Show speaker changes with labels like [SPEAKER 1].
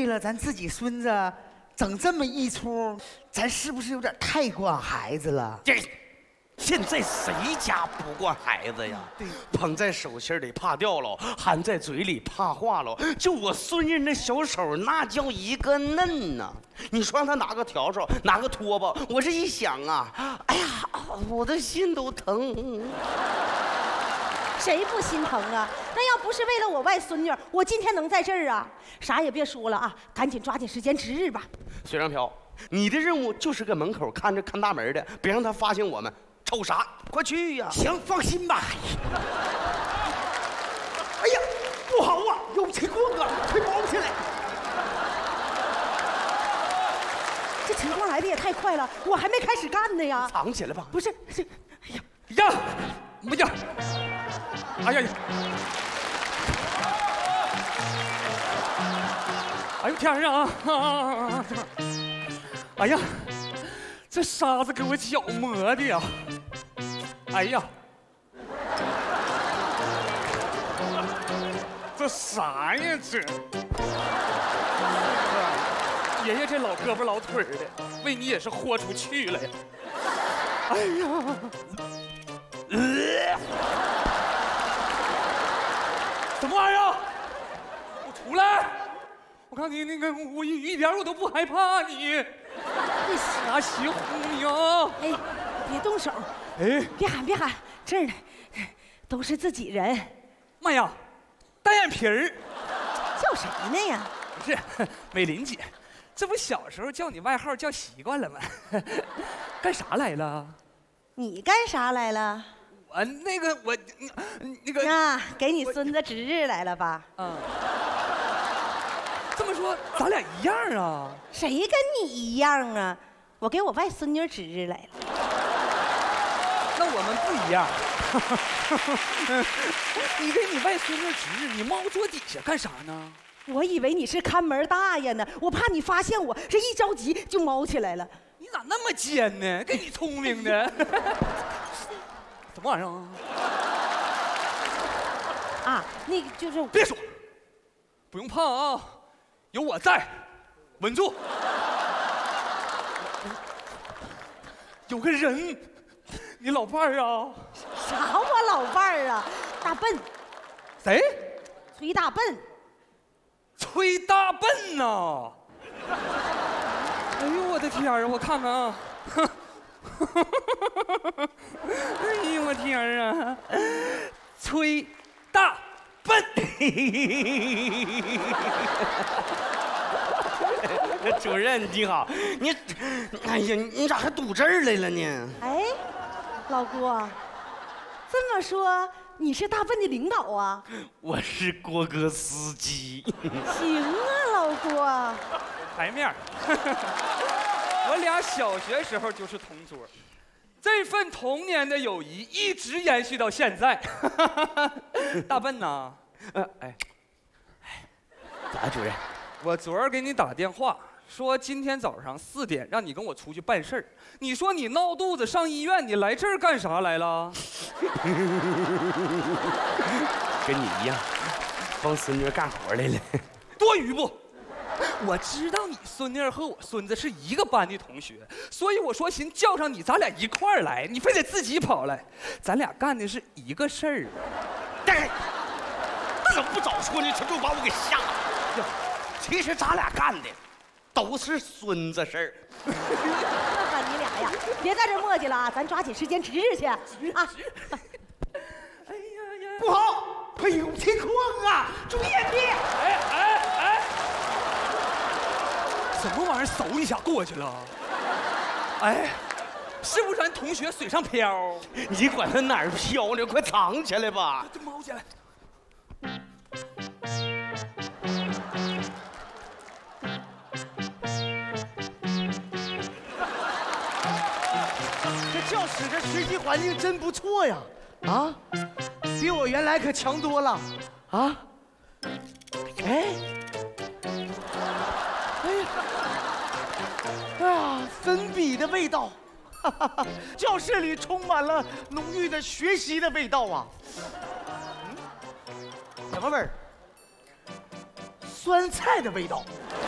[SPEAKER 1] 了咱自己孙子，整这么一出，咱是不是有点太惯孩子了？
[SPEAKER 2] 这现在谁家不惯孩子呀？
[SPEAKER 1] 对，
[SPEAKER 2] 捧在手心里怕掉了，含在嘴里怕化了。就我孙子那小手，那叫一个嫩呐！你说让他拿个笤帚，拿个拖把，我这一想啊，哎呀，我的心都疼。
[SPEAKER 3] 谁不心疼啊？那要不是为了我外孙女，我今天能在这儿啊？啥也别说了啊，赶紧抓紧时间值日吧。
[SPEAKER 2] 薛长瓢，你的任务就是搁门口看大门的，别让他发现我们。瞅啥？快去呀！
[SPEAKER 1] 行，放心吧。哎呀，不好啊，有情况啊，快包起来！
[SPEAKER 3] 这情况来的也太快了，我还没开始干呢呀！
[SPEAKER 2] 藏起来吧。
[SPEAKER 3] 不是，这，哎呀
[SPEAKER 4] 呀，没呀！哎呀呀！哎呦天啊！哎呀，这沙子给我脚磨的呀！哎呀，这啥呀这？爷爷这老胳膊老腿的，为你也是豁出去了呀！哎呀！什么玩意儿？我出来！我看你那个，我一点我都不害怕你。你瞎起哄你啊！
[SPEAKER 3] 哎，别动手！
[SPEAKER 4] 哎，
[SPEAKER 3] 别喊，这儿呢，都是自己人。
[SPEAKER 4] 妈呀，单眼皮儿！
[SPEAKER 3] 叫谁呢呀？
[SPEAKER 4] 不是，美玲姐，这不小时候叫你外号叫习惯了吗？干啥来了？
[SPEAKER 3] 你干啥来了？
[SPEAKER 4] 我那个
[SPEAKER 3] 啊，给你孙子值日来了吧？
[SPEAKER 4] 嗯。这么说，咱俩一样啊？
[SPEAKER 3] 谁跟你一样啊？我给我外孙女值日来了。
[SPEAKER 4] 那我们不一样。你给你外孙女值日，你猫桌底下干啥呢？
[SPEAKER 3] 我以为你是看门大爷呢，我怕你发现我，这一着急就猫起来了。
[SPEAKER 4] 你咋那么尖呢？给你聪明的。什么玩意儿啊？
[SPEAKER 3] 啊，那个就是
[SPEAKER 4] 别说，不用怕啊，有我在，稳住。有个人，你老伴儿啊？
[SPEAKER 3] 啥？我老伴儿啊？大笨。
[SPEAKER 4] 谁？
[SPEAKER 3] 崔大笨。
[SPEAKER 4] 崔大笨呐！哎呦我的天啊！我看看啊。哎呦我天啊！崔大笨。
[SPEAKER 2] 主任你好，你，哎呀，你咋还堵这儿来了呢？
[SPEAKER 3] 哎，老郭，这么说你是大笨的领导啊？
[SPEAKER 2] 我是郭哥司机。
[SPEAKER 3] 行啊，老郭。
[SPEAKER 4] 台面。我俩小学时候就是同桌，这份童年的友谊一直延续到现在。大笨呐，
[SPEAKER 2] 咋，主任？
[SPEAKER 4] 我昨儿给你打电话，说今天早上4点让你跟我出去办事儿。你说你闹肚子上医院，你来这儿干啥来了？
[SPEAKER 2] 跟你一样，帮孙女干活来了。
[SPEAKER 4] 多余不？我知道你孙女和我孙子是一个班的同学，所以我说寻叫上你，咱俩一块儿来，你非得自己跑来，咱俩干的是一个事儿。
[SPEAKER 2] 那怎么不早说呢？这就把我给吓的。其实咱俩干的都是孙子事儿。
[SPEAKER 3] 看看你俩呀，别在这磨叽了啊，咱抓紧时间值日去啊！
[SPEAKER 4] 哎呀呀！
[SPEAKER 1] 不好，快有情况啊！注意点！
[SPEAKER 4] 哎！什么玩意儿？嗖一下过去了。哎，是不是咱同学水上漂？
[SPEAKER 2] 你管他哪儿飘呢？快藏起来吧！
[SPEAKER 4] 这猫起来。
[SPEAKER 1] 这教室的学习环境真不错呀！啊，比我原来可强多了啊！哎呀，粉笔的味道，哈哈哈！教室里充满了浓郁的学习的味道啊！什么味儿？酸菜的味道。